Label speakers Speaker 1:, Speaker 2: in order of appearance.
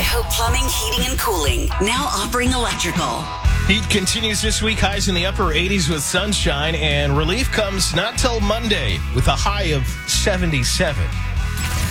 Speaker 1: Idaho Plumbing, Heating, and Cooling, now offering electrical.
Speaker 2: Heat continues this week, highs in the upper 80s with sunshine, and relief comes not till Monday with a high of 77.